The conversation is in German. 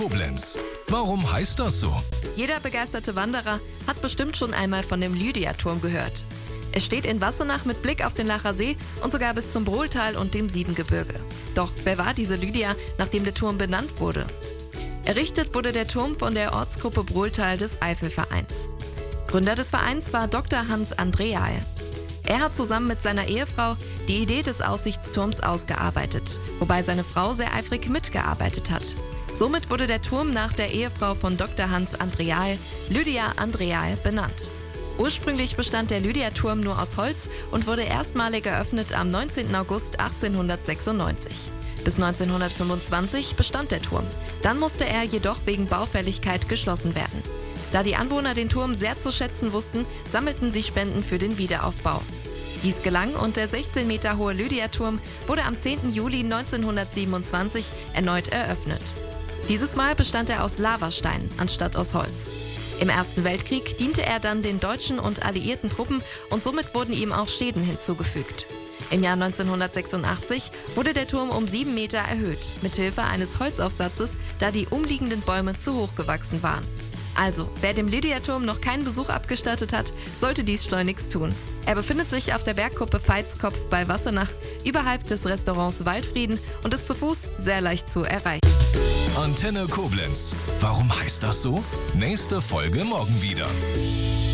Koblenz. Warum heißt das so? Jeder begeisterte Wanderer hat bestimmt schon einmal von dem Lydia-Turm gehört. Es steht in Wassenach mit Blick auf den Lacher See und sogar bis zum Brohltal und dem Siebengebirge. Doch wer war diese Lydia, nachdem der Turm benannt wurde? Errichtet wurde der Turm von der Ortsgruppe Brohltal des Eifelvereins. Gründer des Vereins war Dr. Hans Andreae. Er hat zusammen mit seiner Ehefrau die Idee des Aussichtsturms ausgearbeitet, wobei seine Frau sehr eifrig mitgearbeitet hat. Somit wurde der Turm nach der Ehefrau von Dr. Hans Andreae, Lydia Andreae, benannt. Ursprünglich bestand der Lydia-Turm nur aus Holz und wurde erstmalig eröffnet am 19. August 1896. Bis 1925 bestand der Turm. Dann musste er jedoch wegen Baufälligkeit geschlossen werden. Da die Anwohner den Turm sehr zu schätzen wussten, sammelten sie Spenden für den Wiederaufbau. Dies gelang und der 16 Meter hohe Lydia-Turm wurde am 10. Juli 1927 erneut eröffnet. Dieses Mal bestand er aus Lavastein anstatt aus Holz. Im Ersten Weltkrieg diente er dann den deutschen und alliierten Truppen und somit wurden ihm auch Schäden hinzugefügt. Im Jahr 1986 wurde der Turm um 7 Meter erhöht, mithilfe eines Holzaufsatzes, da die umliegenden Bäume zu hoch gewachsen waren. Also, wer dem Lydia-Turm noch keinen Besuch abgestattet hat, sollte dies schleunigst tun. Er befindet sich auf der Bergkuppe Veitskopf bei Wassenach, überhalb des Restaurants Waldfrieden und ist zu Fuß sehr leicht zu erreichen. Antenne Koblenz. Warum heißt das so? Nächste Folge morgen wieder.